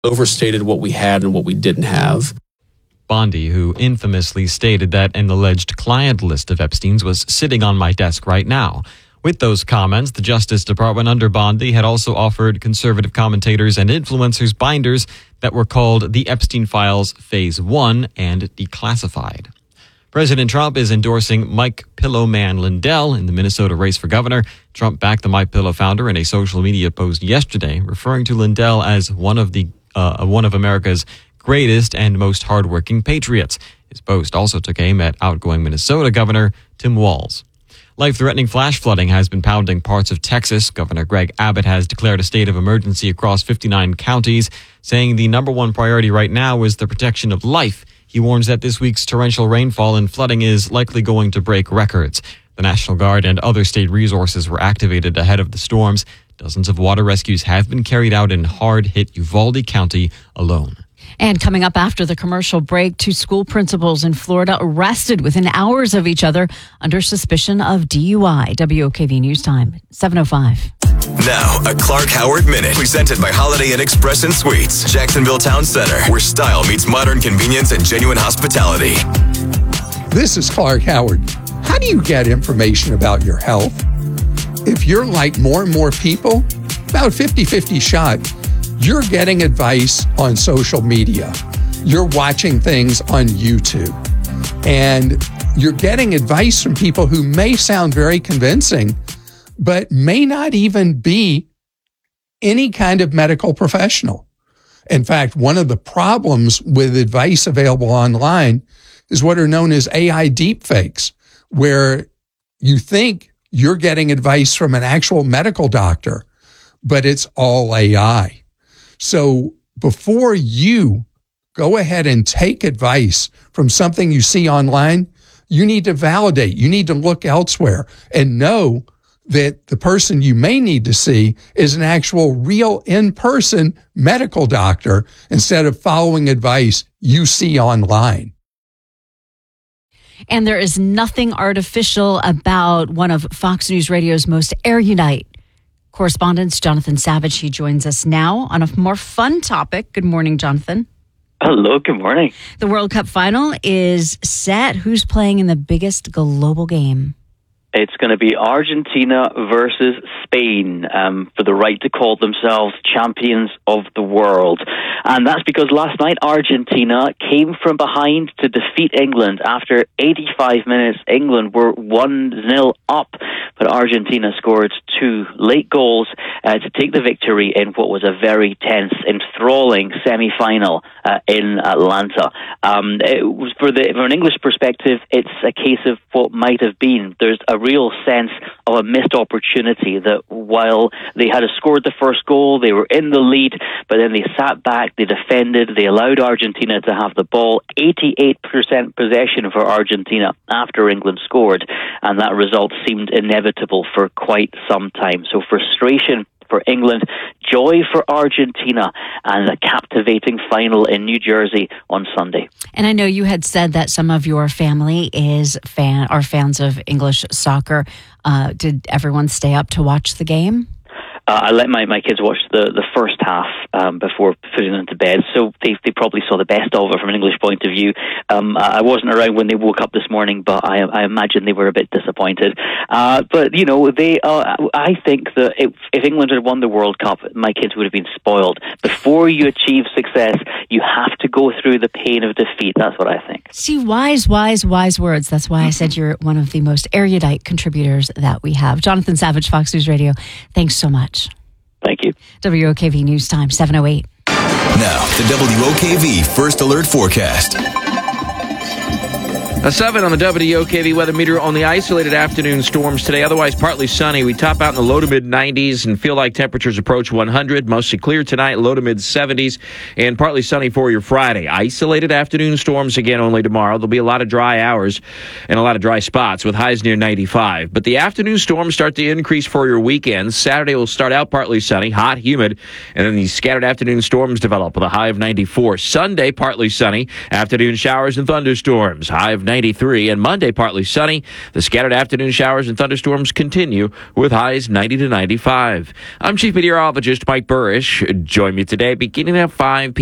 overstated what we had and what we didn't have. Bondi, who infamously stated that an alleged client list of Epstein's was sitting on my desk right now. With those comments, the Justice Department under Bondi had also offered conservative commentators and influencers binders that were called the Epstein Files Phase 1 and declassified. President Trump is endorsing Mike Pillow Man Lindell in the Minnesota race for governor. Trump backed the My Pillow founder in a social media post yesterday, referring to Lindell as one of America's greatest and most hardworking patriots. His post also took aim at outgoing Minnesota Governor Tim Walz. Life-threatening flash flooding has been pounding parts of Texas. Governor Greg Abbott has declared a state of emergency across 59 counties, saying the number one priority right now is the protection of life. He warns that this week's torrential rainfall and flooding is likely going to break records. The National Guard and other state resources were activated ahead of the storms. Dozens of water rescues have been carried out in hard-hit Uvalde County alone. And coming up after the commercial break, 2 school principals in Florida arrested within hours of each other under suspicion of DUI. WOKV News Time, 7:05. Now, a Clark Howard Minute, presented by Holiday Inn Express and Suites, Jacksonville Town Center, where style meets modern convenience and genuine hospitality. This is Clark Howard. How do you get information about your health? If you're like more and more people, about 50-50 shot, you're getting advice on social media. You're watching things on YouTube. And you're getting advice from people who may sound very convincing, but may not even be any kind of medical professional. In fact, one of the problems with advice available online is what are known as AI deepfakes, where you think you're getting advice from an actual medical doctor, but it's all AI. So before you go ahead and take advice from something you see online, you need to validate. You need to look elsewhere and know that the person you may need to see is an actual real in-person medical doctor instead of following advice you see online. And there is nothing artificial about one of Fox News Radio's most erudite correspondents, Jonathan Savage. He joins us now on a more fun topic. Good morning, Jonathan. Hello, good morning. The World Cup final is set. Who's playing in the biggest global game? It's going to be Argentina versus Spain for the right to call themselves champions of the world. And that's because last night Argentina came from behind to defeat England. After 85 minutes, England were 1-0 up, but Argentina scored 2 late goals to take the victory in what was a very tense, enthralling semi-final in Atlanta. It was from an English perspective, it's a case of what might have been. There's a real sense of a missed opportunity that while they had scored the first goal, they were in the lead, but then they sat back, they defended, they allowed Argentina to have the ball. 88% possession for Argentina after England scored, and that result seemed inevitable for quite some time. So frustration for England, joy for Argentina, and a captivating final in New Jersey on Sunday. And I know you had said that some of your family are fans of English soccer. Did everyone stay up to watch the game? I let my kids watch the first half before putting them to bed, so they probably saw the best of it from an English point of view. I wasn't around when they woke up this morning, but I imagine they were a bit disappointed. But you know, I think that if England had won the World Cup, my kids would have been spoiled. Before you achieve success, you have to go through the pain of defeat. That's what I think. See, wise words. That's why I said you're one of the most erudite contributors that we have. Jonathan Savage, Fox News Radio. Thanks so much. Thank you. WOKV News Time, 7:08. Now, the WOKV First Alert Forecast. A 7 on the WOKV weather meter on the isolated afternoon storms today. Otherwise, partly sunny. We top out in the low to mid 90s and feel like temperatures approach 100. Mostly clear tonight, low to mid 70s, and partly sunny for your Friday. Isolated afternoon storms again only tomorrow. There'll be a lot of dry hours and a lot of dry spots with highs near 95. But the afternoon storms start to increase for your weekend. Saturday will start out partly sunny, hot, humid, and then these scattered afternoon storms develop with a high of 94. Sunday, partly sunny, afternoon showers and thunderstorms, high of 93. And Monday, partly sunny. The scattered afternoon showers and thunderstorms continue with highs 90 to 95. I'm Chief Meteorologist Mike Burrish. Join me today beginning at 5 p.m.